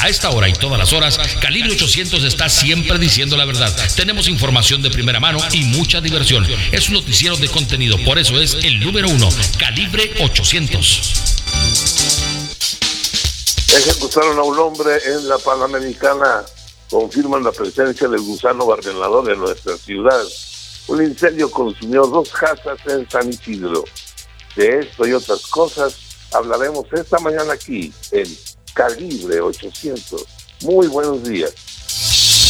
A esta hora y todas las horas, Calibre 800 está siempre diciendo la verdad. Tenemos información de primera mano y mucha diversión. Es un noticiero de contenido, por eso es el número 1, Calibre 800. Ejecutaron a un hombre en la Panamericana. Confirman la presencia del gusano barrenador en nuestra ciudad. Un incendio consumió 2 casas en San Isidro. De esto y otras cosas hablaremos esta mañana aquí en Calibre 800. Muy buenos días.